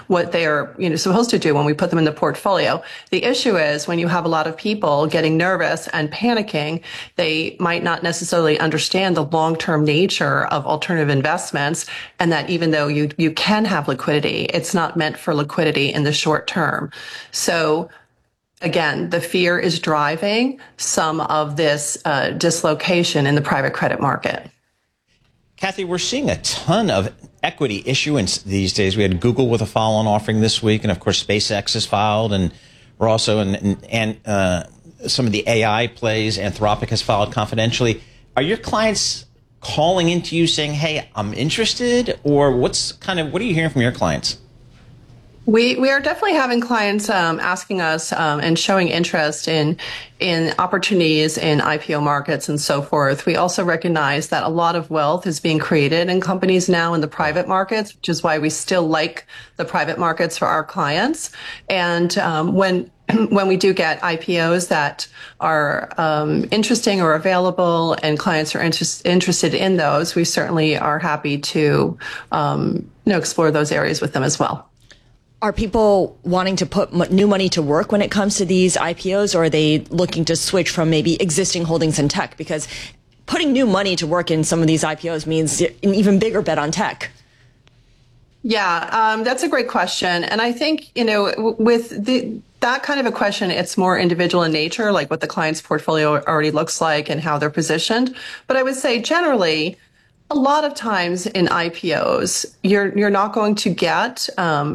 what they are, supposed to do when we put them in the portfolio. The issue is when you have a lot of people getting nervous and panicking, they might not necessarily understand the long-term nature of alternative investments, and that even though you can have liquidity, it's not meant for liquidity in the short term. So again, the fear is driving some of this dislocation in the private credit market. Kathy, we're seeing a ton of equity issuance these days. We had Google with a follow-on offering this week, and of course SpaceX has filed, and we're also in some of the AI plays. Anthropic has filed confidentially. Are your clients calling into you saying, "Hey, I'm interested," or what are you hearing from your clients? We are definitely having clients asking us and showing interest in opportunities in IPO markets and so forth. We also recognize that a lot of wealth is being created in companies now in the private markets, which is why we still like the private markets for our clients. And when we do get IPOs that are interesting or available and clients are interested in those, we certainly are happy to explore those areas with them as well. Are people wanting to put new money to work when it comes to these IPOs, or are they looking to switch from maybe existing holdings in tech? Because putting new money to work in some of these IPOs means an even bigger bet on tech. Yeah, that's a great question. And I think, with that kind of a question, it's more individual in nature, like what the client's portfolio already looks like and how they're positioned. But I would say generally, a lot of times in IPOs, you're not going to get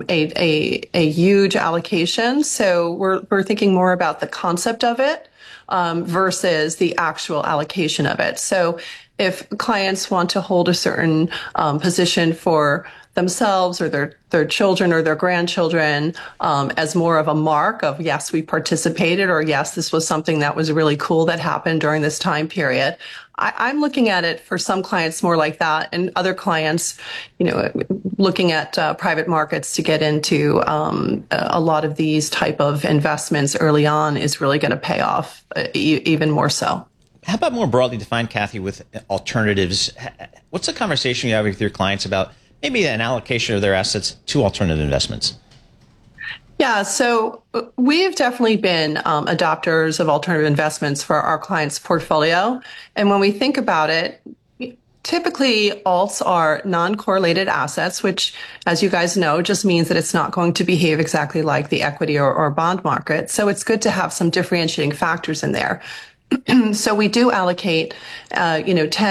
a huge allocation. So we're thinking more about the concept of it versus the actual allocation of it. So if clients want to hold a certain position for themselves or their children or their grandchildren as more of a mark of, yes, we participated, or yes, this was something that was really cool that happened during this time period. I'm looking at it for some clients more like that, and other clients, looking at private markets to get into a lot of these type of investments early on is really going to pay off even more so. How about more broadly defined, Kathy, with alternatives? What's the conversation you have with your clients about maybe an allocation of their assets to alternative investments? Yeah, so we've definitely been adopters of alternative investments for our clients' portfolio. And when we think about it, typically alts are non-correlated assets, which, as you guys know, just means that it's not going to behave exactly like the equity or bond market. So it's good to have some differentiating factors in there. So we do allocate, 10,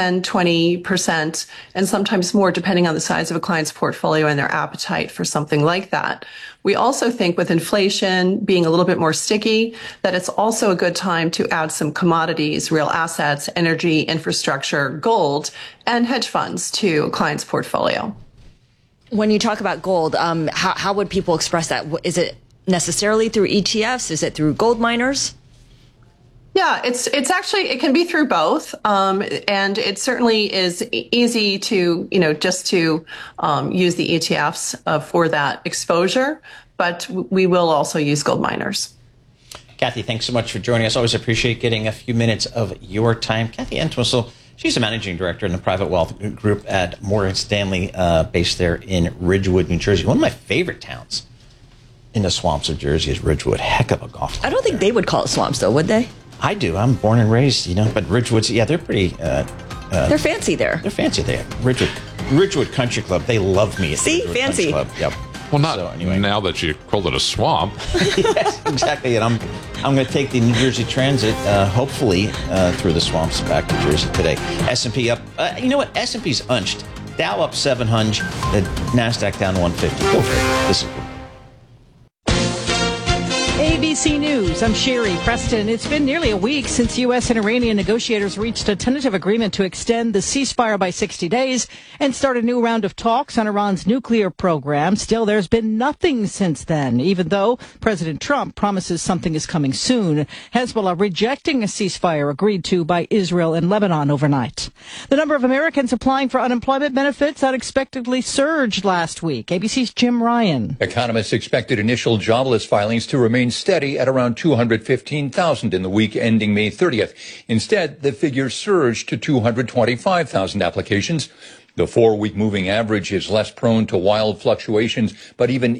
20%, and sometimes more depending on the size of a client's portfolio and their appetite for something like that. We also think with inflation being a little bit more sticky, that it's also a good time to add some commodities, real assets, energy, infrastructure, gold, and hedge funds to a client's portfolio. When you talk about gold, how would people express that? Is it necessarily through ETFs? Is it through gold miners? Yeah, it's actually, it can be through both. And it certainly is easy to, just to use the ETFs for that exposure, but we will also use gold miners. Kathy, thanks so much for joining us. Always appreciate getting a few minutes of your time. Kathy Entwistle, she's a managing director in the private wealth group at Morgan Stanley, based there in Ridgewood, New Jersey. One of my favorite towns in the swamps of Jersey is Ridgewood. Heck of a golf club. I don't think they would call it swamps, though, would they? I do. I'm born and raised, but Ridgewood's, they're pretty... they're fancy there. They're fancy there. Ridgewood Country Club, they love me. See? Ridgewood Fancy. Country Club. Yep. Well, not now that you called it a swamp. Yes, exactly. And I'm going to take the New Jersey Transit, hopefully, through the swamps back to Jersey today. S&P up. You know what? S&P's unched. Dow up 700. The NASDAQ down 150. Go for it. This is ABC News, I'm Sherry Preston. It's been nearly a week since U.S. and Iranian negotiators reached a tentative agreement to extend the ceasefire by 60 days and start a new round of talks on Iran's nuclear program. Still, there's been nothing since then, even though President Trump promises something is coming soon. Hezbollah rejecting a ceasefire agreed to by Israel and Lebanon overnight. The number of Americans applying for unemployment benefits unexpectedly surged last week. ABC's Jim Ryan. Economists expected initial jobless filings to remain steady at around 215,000 in the week ending May 30th. Instead, the figure surged to 225,000 applications. The 4-week moving average is less prone to wild fluctuations, but even